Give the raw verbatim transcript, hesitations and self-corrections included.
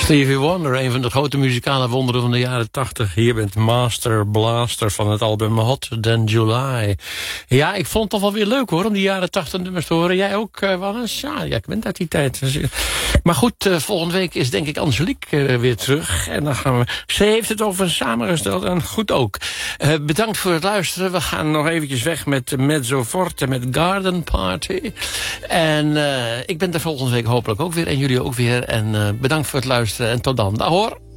Stevie Wonder, een van de grote muzikale wonderen van de jaren tachtig. Hier bent Master Blaster van het album Hotter Than July. Ja, ik vond het toch wel weer leuk hoor, om die jaren tachtig nummers te horen. Jij ook, uh, Wannes? Ja, ja, ik ben uit die tijd. Maar goed, uh, volgende week is denk ik Angelique uh, weer terug. En dan gaan we... Ze heeft het over samengesteld en goed ook. Uh, bedankt voor het luisteren. We gaan nog eventjes weg met Mezzo Forte, met Garden Party. En uh, ik ben er volgende week hopelijk ook weer. En jullie ook weer. En uh, bedankt voor het luisteren. En tot dan. Dag hoor.